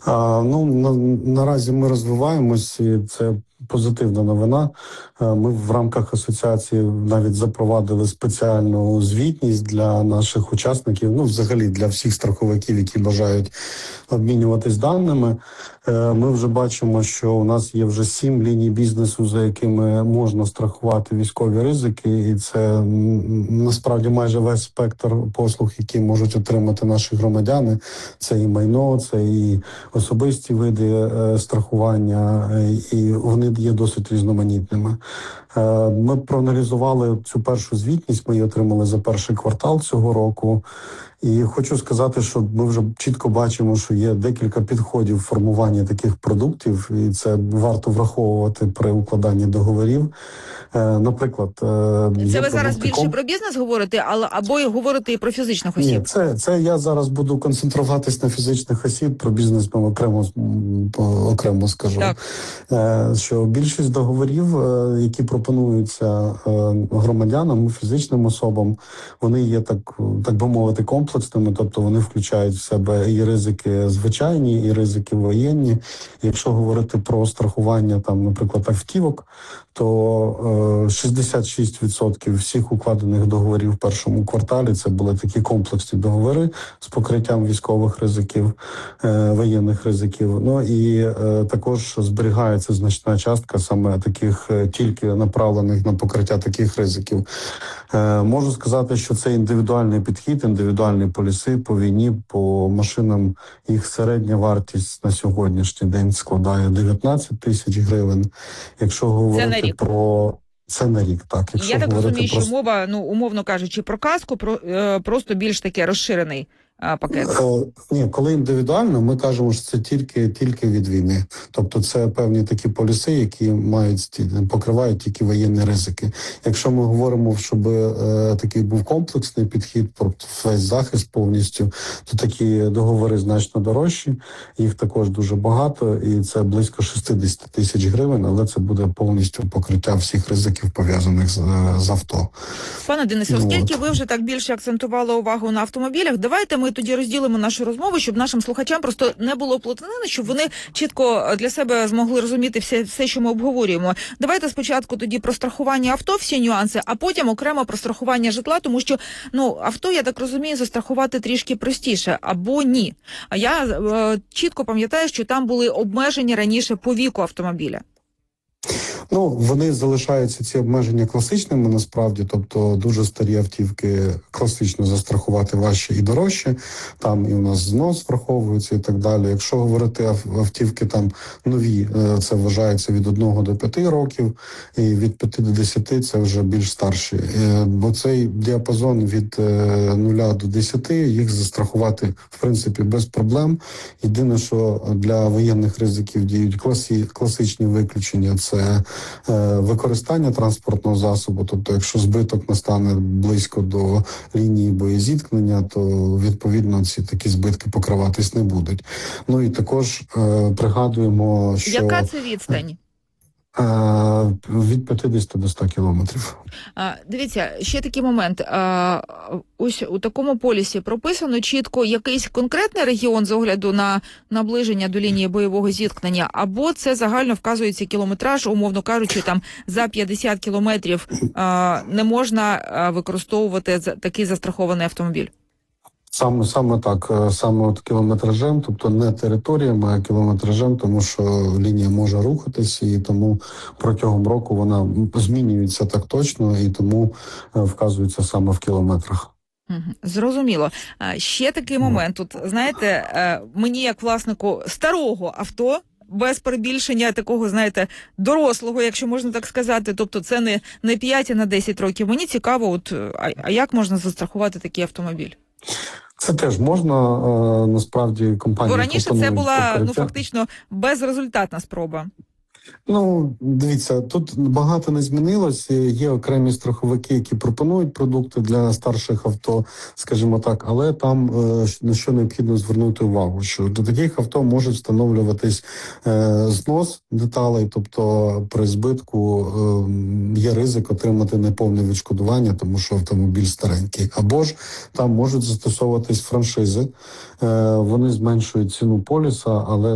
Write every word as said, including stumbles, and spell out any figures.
А, ну, на, наразі ми розвиваємось, і це позитивна новина. Ми в рамках асоціації навіть запровадили спеціальну звітність для наших учасників, ну, взагалі для всіх страховиків, які бажають обмінюватись даними. Ми вже бачимо, що у нас є вже сім ліній бізнесу, за якими можна страхувати військові ризики, і це насправді майже весь спектр послуг, які можуть отримати наші громадяни. Це і майно, це і особисті види страхування, і вони є досить різноманітними. Ми проаналізували цю першу звітність, ми її отримали за перший квартал цього року. І хочу сказати, що ми вже чітко бачимо, що є декілька підходів формування таких продуктів, і це варто враховувати при укладанні договорів. Наприклад, це ви зараз більше комп... про бізнес говорите, але або і говорите і про фізичних осіб? Ні, це, це я зараз буду концентруватись на фізичних осіб, про бізнес ми окремо, окремо скажу. Так. Що більшість договорів, які пропонуються громадянам, фізичним особам, вони є, так, так би мовити, комплексними, тобто вони включають в себе і ризики звичайні, і ризики воєнні. Якщо говорити про страхування, там, наприклад, автівок, то шістдесят шість відсотків всіх укладених договорів в першому кварталі це були такі комплексні договори з покриттям військових ризиків, воєнних ризиків. Ну і також зберігається значна частка саме таких, тільки направлених на покриття таких ризиків. Можу сказати, що це індивідуальний підхід, індивідуальні поліси по війні, по машинам. Їх середня вартість на сьогоднішній день складає дев'ятнадцять тисяч гривень. Якщо говорити про... Це на рік, так. Якщо Я так розумію, про... що мова, ну, умовно кажучи, про каску, про, е, просто більш таке розширений е, пакет. Е, ні, коли індивідуально, ми кажемо, що це тільки, тільки від війни. Тобто це певні такі поліси, які мають, покривають тільки воєнні ризики. Якщо ми говоримо, щоб е, такий був комплексний підхід, про весь захист повністю, то такі договори значно дорожчі. Їх також дуже багато, і це близько шістдесят тисяч гривень, але це буде повністю покриття всіх ризиків, пов'язаних з, з авто. Пане Денисе, ну, оскільки от. ви вже так більше акцентували увагу на автомобілях, давайте ми тоді розділимо нашу розмову, щоб нашим слухачам просто не було плутанини, щоб вони чітко для себе змогли розуміти все, все, що ми обговорюємо. Давайте спочатку тоді про страхування авто, всі нюанси, а потім окремо про страхування житла, тому що, ну, авто, я так розумію, застрахувати трішки простіше, або ні. А я е, чітко пам'ятаю, що там були обмеження раніше по віку автомобіля. Ну, вони залишаються, ці обмеження, класичними насправді, тобто дуже старі автівки класично застрахувати важче і дорожче, там і у нас знос враховується і так далі. Якщо говорити автівки там нові, це вважається від одного до п'яти років, і від п'яти до десяти це вже більш старші. Бо цей діапазон від нуля до десяти, їх застрахувати, в принципі, без проблем. Єдине, що для воєнних ризиків діють класі, класичні виключення, це використання транспортного засобу, тобто якщо збиток настане близько до лінії боєзіткнення, то відповідно ці такі збитки покриватись не будуть. Ну і також е, пригадуємо, що... Яка це відстань? Від п'ятдесят до ста кілометрів. Дивіться, ще такий момент. Ось у такому полісі прописано чітко якийсь конкретний регіон з огляду на наближення до лінії бойового зіткнення, або це загально вказується кілометраж, умовно кажучи, там за п'ятдесят кілометрів не можна використовувати такий застрахований автомобіль. Саме, саме так, саме от кілометражем, тобто не територіями, а кілометражем, тому що лінія може рухатись, і тому протягом року вона змінюється так точно, і тому вказується саме в кілометрах. Зрозуміло. Ще такий момент, тут, знаєте, мені як власнику старого авто, без перебільшення такого, знаєте, дорослого, якщо можна так сказати, тобто це не, не п'ять, а на десять років, мені цікаво, от, а, а як можна застрахувати такий автомобіль? Це теж можна, насправді, компанія... Бо раніше це була, покриття. ну, фактично, безрезультатна спроба. Ну, дивіться, тут багато не змінилось. Є окремі страховики, які пропонують продукти для старших авто, скажімо так, але там на що необхідно звернути увагу, що до таких авто можуть встановлюватись знос деталей, тобто при збитку є ризик отримати неповне відшкодування, тому що автомобіль старенький. Або ж там можуть застосовуватись франшизи, вони зменшують ціну поліса, але